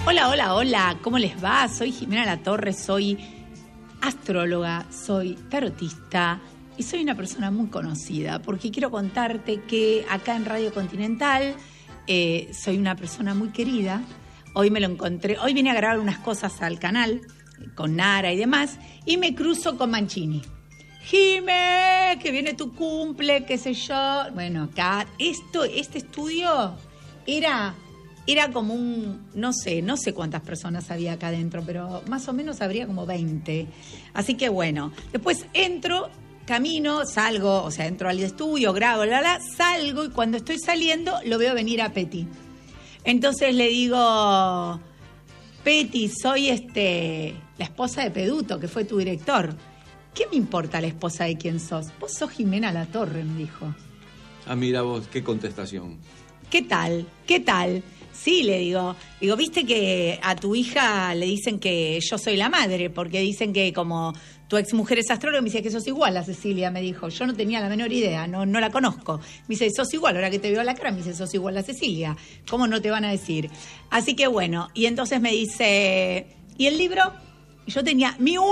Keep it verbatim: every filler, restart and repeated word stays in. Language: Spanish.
Hola, hola, hola, ¿cómo les va? Soy Jimena Latorre, soy astróloga, soy tarotista y soy una persona muy conocida porque quiero contarte que acá en Radio Continental eh, soy una persona muy querida. Hoy me lo encontré, hoy vine a grabar unas cosas al canal con Nara y demás y me cruzo con Mancini. Jime, que viene tu cumple, qué sé yo. Bueno, acá, esto, este estudio era... Era como un, no sé, no sé cuántas personas había acá adentro, pero más o menos habría como veinte. Así que bueno, después entro, camino, salgo, o sea, entro al estudio, grabo, la, la, salgo y cuando estoy saliendo lo veo venir a Peti. Entonces le digo, Peti, soy este la esposa de Peduto, que fue tu director. ¿Qué me importa la esposa de quién sos? Vos sos Jimena Latorre, me dijo. Ah, mira vos, qué contestación. ¿Qué tal? ¿Qué tal? Sí, le digo, digo, viste que a tu hija le dicen que yo soy la madre, porque dicen que como tu ex mujer es astróloga, me dice que sos igual a Cecilia, me dijo. Yo no tenía la menor idea, no, no la conozco. Me dice, sos igual, ahora que te veo a la cara, me dice, sos igual a Cecilia. ¿Cómo no te van a decir? Así que bueno, y entonces me dice, ¿y el libro? Y yo tenía mi